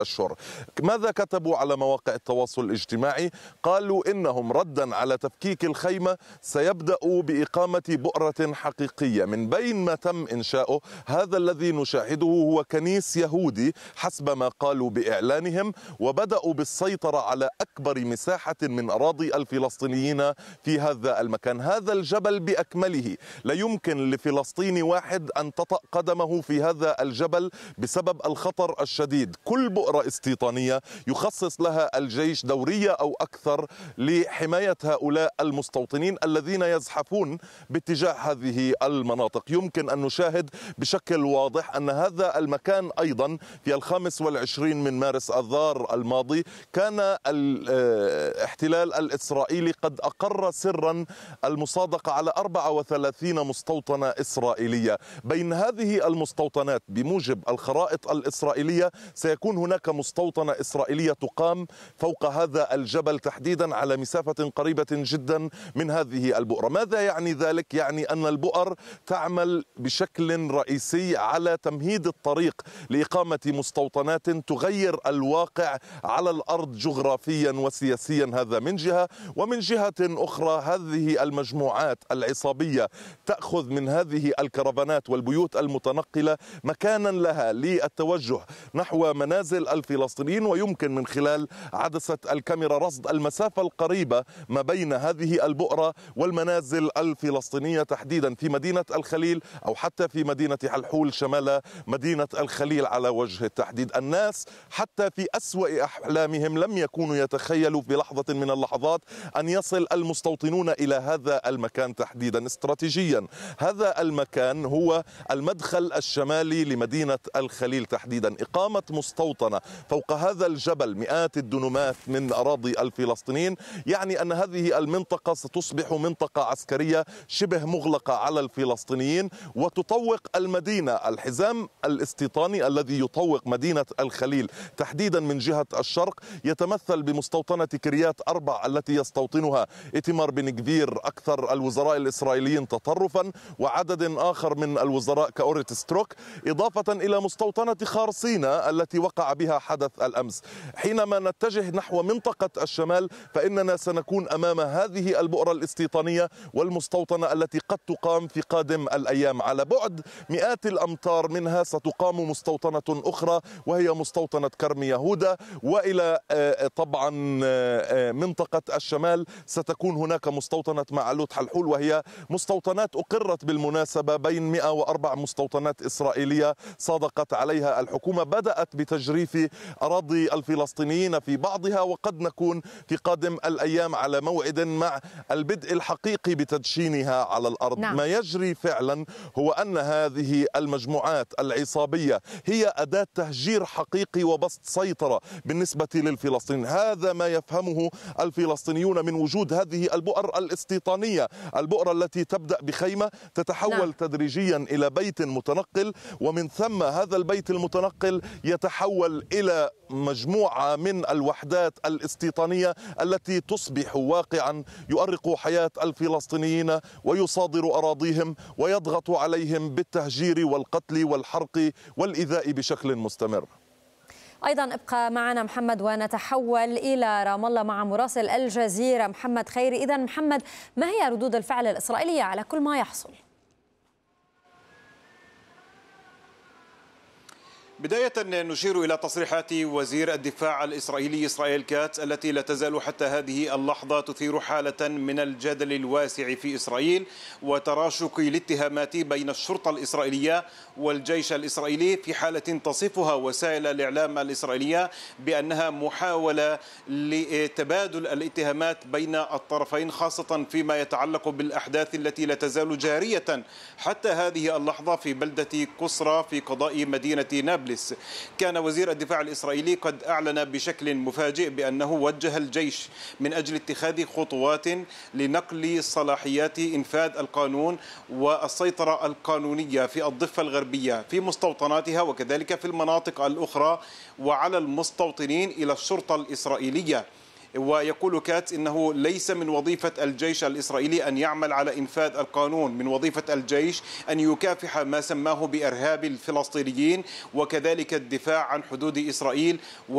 أشهر. ماذا كتبوا على مواقع التواصل الاجتماعي؟ قالوا إنهم ردا على تفكيك الخيمة سيبدأوا بإقامة بؤرة حقيقية. من بين ما تم إنشاؤه هذا الذي نشاهده هو كنيس يهودي حسب ما قالوا بإعلانهم، وبدأوا بالسيطرة على أكبر مساحة من أراضي الفلسطينيين في هذا المكان. هذا الجبل بأكمله لا يمكن لفلسطيني واحد أن تطأ قدمه في هذا الجبل بسبب الخطر الشديد. كل بؤرة استيطانية يخصص لها الجيش دورية أو أكثر لحماية هؤلاء المستوطنين الذين يزحفون باتجاه هذه المناطق. يمكن أن نشاهد بشكل واضح أن هذا المكان أيضا في 25 من مارس آذار الماضي كان الاحتلال الإسرائيلي قد أقر سرا المصادقة على 34 مستوطنة إسرائيلية. بين هذه المستوطنات بموجب الخرائط الإسرائيلية سيكون هناك مستوطنة إسرائيلية تقام فوق هذا الجبل تحديدا على مسافة قريبة جدا من هذه البؤرة. ماذا يعني ذلك؟ يعني أن البؤر تعمل بشكل رئيسي على تمهيد الطريق لإقامة مستوطنات تغير الواقع على الأرض جغرافيا وسياسيا. هذا من جهة، ومن جهة أخرى هذه المجموعات العصابية تأخذ من هذه الكرفانات والبيوت المتنقلة مكانا لها للتوجه نحو منازل الفلسطينيين، ويمكن من خلال عدسة الكاميرا رصد المسافة القريبة ما بين هذه البؤرة والمنازل الفلسطينية تحديدا في مدينة الخليل أو حتى في مدينة حلحول شمال مدينة الخليل على وجه التحديد. الناس حتى في أسوأ أحلامهم لم يكونوا يتخيلوا في لحظة من اللحظات أن يصل المستوطنون إلى هذا المكان تحديدا. استراتيجيا هذا المكان هو المدخل الشمالي لمدينة الخليل تحديدا. إقامة مستوطنة فوق هذا الجبل مئات الدنومات من أراضي الفلسطينيين يعني أن هذه المنطقة ستصبح منطقة عسكرية شبه مغلقة على الفلسطينيين وتطوق المدينة. الحزام الاستيطاني الذي يطوق مدينة الخليل تحديدا من جهة الشرق يتمثل بمستوطنة كريات أربع التي يستوطنها إيتمار بن كفير أكثر الوزراء الإسرائيليين تطرفا وعدد آخر من الوزراء كأوريت ستروك، إضافة إلى مستوطنة خارصينة التي وقع بها حدث الأمس. حينما نتجه نحو منطقة الشمال فإننا سنكون أمام هذه البؤرة الاستيطانية والمستوطنة التي قد تقام في قادم الأيام. على بعد مئات الأمتار منها ستقام مستوطنة أخرى وهي مستوطنة كرم يهودا، وإلى طبعا منطقة الشمال ستكون هناك مستوطنة معلوت حلحول، وهي مستوطنات أقرت بالمناسبة بين 104 مستوطنات إسرائيلية صادقت عليها الحكومة. بدأت بتجريف أراضي الفلسطينيين في بعضها، وقد نكون في قادم الأيام على موعد مع البدء الحقيقي بتدشينها على الأرض. نعم. ما يجري فعلا هو أن هذه المجموعات العصابية هي أداة تهجير حقيقي وبسط سيطرة بالنسبة للفلسطينيين. هذا ما يفهمه الفلسطينيون من وجود هذه البؤر الاستيطانية، البؤرة التي تبدأ بخيمة تتحول نعم. تدريجيا إلى بيت متنقل، ومن ثم هذا البيت المتنقل يتحول إلى مجموعة من الوحدات الاستيطانية التي تصبح واقعا يؤرق حياة الفلسطينيين ويصادر أراضيهم ويضغط عليهم بالتهجير والقتل والحرق والإيذاء بشكل مستمر. أيضا ابقى معنا محمد ونتحول إلى رام الله مع مراسل الجزيرة محمد خيري. إذا محمد، ما هي ردود الفعل الإسرائيلية على كل ما يحصل؟ بداية نشير إلى تصريحات وزير الدفاع الإسرائيلي إسرائيل كاتس التي لا تزال حتى هذه اللحظة تثير حالة من الجدل الواسع في إسرائيل وتراشق الاتهامات بين الشرطة الإسرائيلية والجيش الإسرائيلي، في حالة تصفها وسائل الإعلام الإسرائيلية بأنها محاولة لتبادل الاتهامات بين الطرفين، خاصة فيما يتعلق بالأحداث التي لا تزال جارية حتى هذه اللحظة في بلدة قصرى في قضاء مدينة نابلس. كان وزير الدفاع الإسرائيلي قد أعلن بشكل مفاجئ بأنه وجه الجيش من أجل اتخاذ خطوات لنقل صلاحيات إنفاذ القانون والسيطرة القانونية في الضفة الغربية في مستوطناتها وكذلك في المناطق الأخرى وعلى المستوطنين إلى الشرطة الإسرائيلية. ويقول كاتس إنه ليس من وظيفة الجيش الإسرائيلي أن يعمل على إنفاذ القانون، من وظيفة الجيش أن يكافح ما سماه بإرهاب الفلسطينيين وكذلك الدفاع عن حدود إسرائيل.